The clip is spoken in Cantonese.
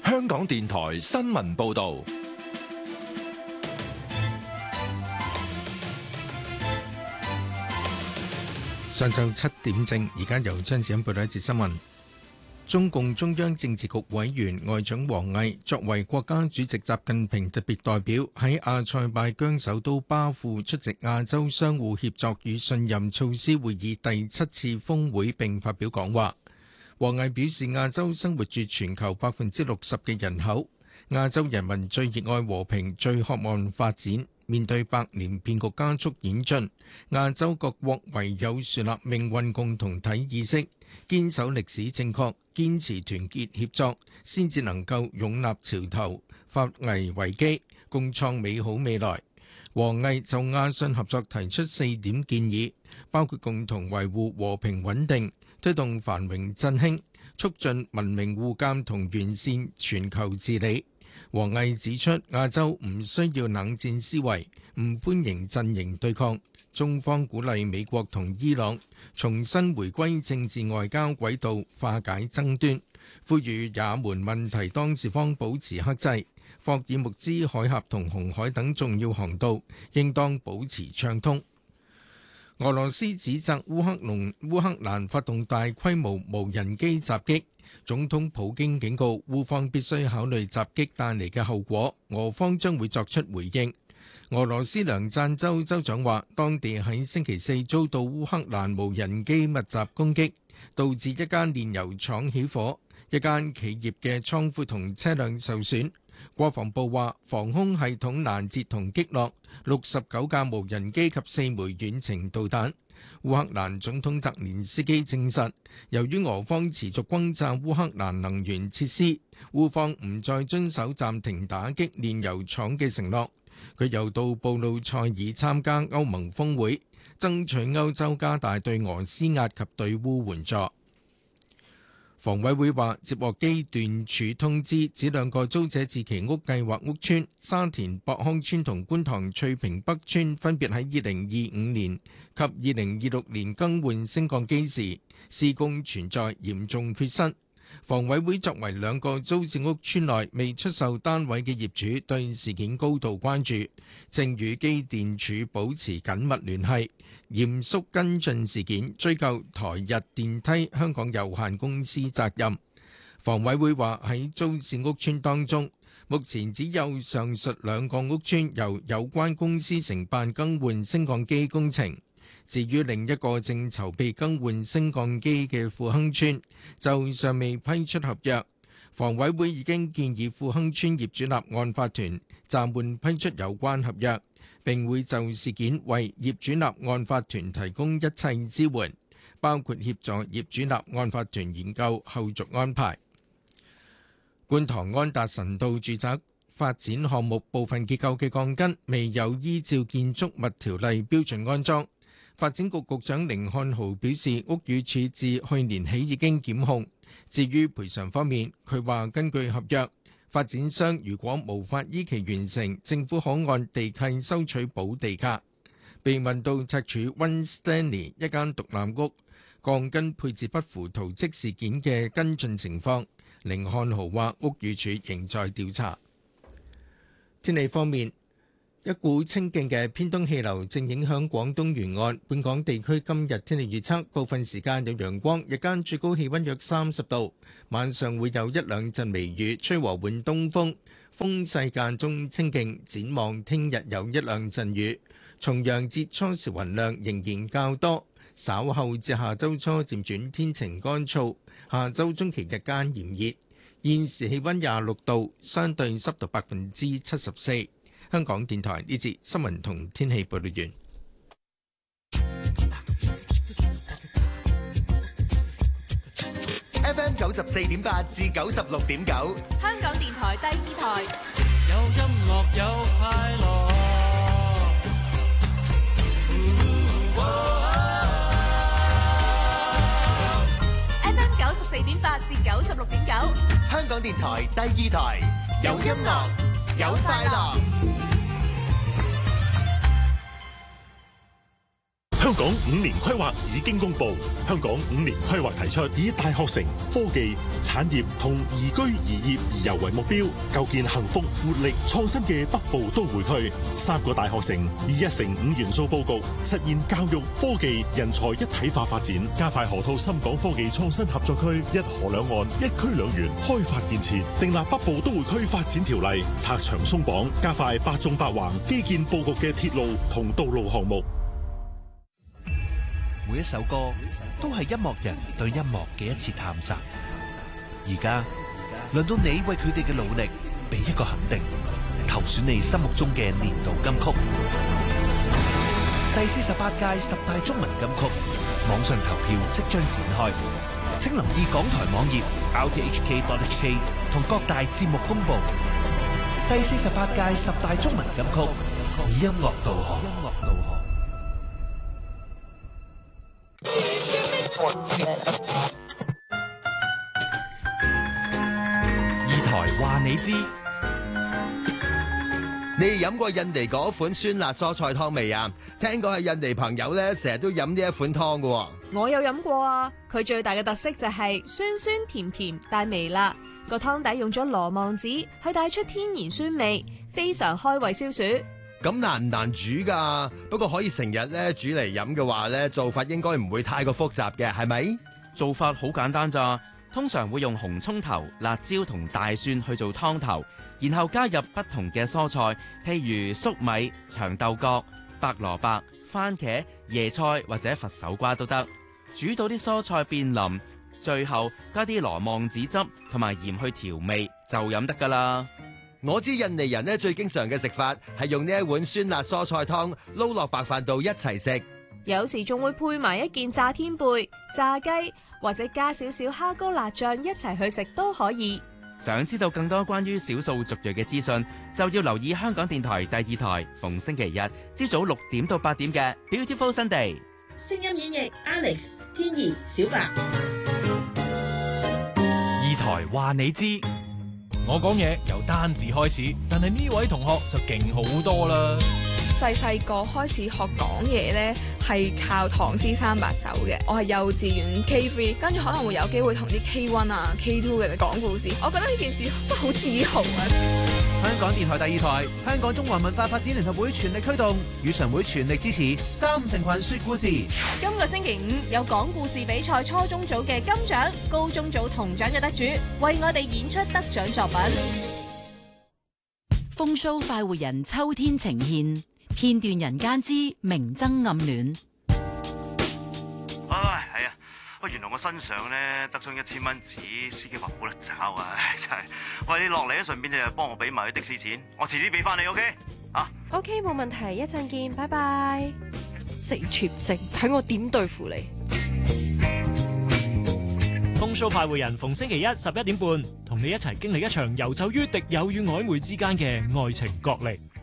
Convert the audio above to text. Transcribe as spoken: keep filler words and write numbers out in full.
香港電台新聞報道。 上晝七點正，而家由張子欣報道一節新聞。中共中央政治局委員外長王毅作為國家主席習近平特別代表，喺阿塞拜疆首都巴庫出席亞洲相互協作與信任措施會議第七次峰會並發表講話。王毅表示，亞洲生活住全球百分之六十嘅人口，亞洲人民最熱愛和平，最渴望發展。面對百年變局加速演進，亞洲各國唯有樹立命運共同體意識，堅守歷史正確，堅持團結協作，先至能夠勇立潮頭，化危為機，共創美好未來。王毅就亞信合作提出四點建議，包括共同維護和平穩定，推動繁榮振興，促進文明互鑒同完善全球治理。王毅指出，亞洲唔需要冷戰思維，唔歡迎陣營對抗。中方鼓勵美國同伊朗重新回歸政治外交軌道，化解爭端，呼籲也門問題當事方保持克制，霍爾木茲海峽同紅海等重要航道應當保持暢通。俄羅斯指責烏克龍烏克蘭發動大規模無人機襲擊，總統普京警告烏方必須考慮襲擊帶嚟嘅後果，俄方將會作出回應。俄羅斯梁贊州州長話，當地喺星期四遭到烏克蘭無人機密集攻擊，導致一間煉油廠起火，一間企業嘅倉庫同車輛受損。國防部話，防空系統攔截同擊落六十九架無人機及四枚遠程導彈。烏克蘭總統澤連斯基證實，由於俄方持續轟炸烏克蘭能源設施，烏方唔再遵守暫停打擊煉油廠嘅承諾。佢又到布魯塞爾參加歐盟峰會，爭取歐洲加大對俄施壓及對烏援助。房委會話接獲機電署通知，指兩個租者置其屋計劃屋邨沙田博康邨同觀塘翠屏北邨分別喺二零二五年及二零二六年更換升降機時，施工存在嚴重缺失。房委會作為兩個租置屋邨內未出售單位嘅業主，對事件高度關注，正與機電署保持緊密聯繫，嚴肅跟進事件，追究台日電梯香港有限公司責任。房委會話喺租置屋邨當中，目前只有上述兩個屋邨由有關公司承辦更換升降機工程。至於另一個正籌備更換升降機嘅富亨村，就尚未批出合約。房委會已經建議富亨村業主立案法團暫緩批出有關合約，並會就事件為業主立案法團提供一切支援，包括協助業主立案法團研究後續安排。觀塘安達臣道住宅發展項目部分結構嘅鋼筋未有依照建築物條例標準安裝。發展局局長甯漢豪表示，屋宇署自去年起已經檢控。至於賠償方面，佢話根據合約，發展商如果無法依期完成，政府可按地契收取補地價。被問到赤柱溫 Stanley 一間獨立屋鋼筋配置不符圖則事件嘅跟進情況，甯漢豪話屋宇署仍在調查。天氣方面，一股清勁嘅偏東氣流正影響廣東沿岸，本港地區今日天氣預測，部分時間有陽光，日間最高氣溫約三十度，晚上會有一兩陣微雨，吹和緩東風，風勢間中清勁。展望聽日有一兩陣雨，重陽節初時雲量仍然較多，稍後至下周初漸轉天晴乾燥，下周中期日間炎熱。現時氣溫廿六度，相對濕度百分之七十四。香港電台呢節新聞同天氣報道完。 F M 九十四點八至九十六點九， 香港電台第二台。 有音樂有快樂。 F M 九十四點八至九十六點九， 香港電台第二台，有音樂有快樂。 香港五年規劃已經公布，香港五年規劃提出以大學城、科技、產業同宜居宜業宜遊為目標，構建幸福、活力、創新嘅北部都會區。三個大學城以一城五元素佈局，實現教育、科技、人才一體化發展，加快河套深港科技創新合作區，一河兩岸、一區兩園開發建設，訂立北部都會區發展條例，拆牆鬆綁，加快八縱八橫基建佈局嘅鐵路同道路項目。 每一首歌都係音樂人對音樂嘅一次探索。而家輪到你為佢哋嘅努力俾一個肯定，投選你心目中嘅年度金曲。第四十八屆十大中文金曲網上投票即將展開，請留意港台網頁 r t h k dot h k 同各大節目公布。第四十八屆十大中文金曲以音樂導航。音樂導航。 二台話你知， 你飲過印尼嗰款酸辣蔬菜湯未啊？聽講係印尼朋友咧，成日都飲呢一款湯噶。 我有飲過啊，佢最大嘅特色就係酸酸甜甜帶微辣，個湯底用咗羅望子，係帶出天然酸味，非常開胃消暑。 咁難唔難煮噶？不過可以成日咧煮嚟飲嘅話咧，做法應該唔會太過複雜嘅，係咪？ 做法好簡單咋，通常會用紅葱頭、辣椒同大蒜去做湯頭，然後加入不同嘅蔬菜，譬如粟米、長豆角、白蘿蔔、番茄、椰菜或者佛手瓜都得。煮到啲蔬菜變腍，最後加啲羅望子汁同埋鹽去調味，就飲得噶啦。 我知印尼人咧最經常嘅食法係用呢一碗酸辣蔬菜湯撈落白飯度一齊食， 有時仲會配埋一件炸天貝、炸雞，或者加少少蝦膏辣醬一齊去食都可以。 想知道更多關於少數族裔嘅資訊，就要留意香港電台第二台逢星期日朝早六點到八點嘅 Beautiful Sunday。 聲音演繹 Alex、天怡、小白。 二台話你知。我講嘢由單字開始，但係呢位同學就勁好多啦。 細細個開始學講嘢呢，係靠唐詩三百首嘅。我係幼稚園 K 三，跟住可能會有機會同啲 K 一啊、K二嘅講故事。我覺得呢件事真係好自豪啊！ 香港電台第二台，香港中華文化發展聯合會全力驅動，語常會全力支持三五成群說故事。 今個星期五有講故事比賽初中組嘅金獎、高中組銅獎嘅得主，為我哋演出得獎作品。 風騷快活人秋天呈現片段人間之明爭暗戀。 唉，係啊，喂，原來我身上咧得張一千蚊紙，司機話冇得找啊，真係。喂，你落嚟啊，順便就幫我俾埋啲的士錢，我遲啲俾翻你 ，OK？ 啊 ，OK， 冇問題，一陣見，拜拜。死 cheap 精，睇我點對付你！ 風騷快活人逢星期一十一點半，同你一齊經歷一場遊走於敵友與曖昧之間嘅愛情角力。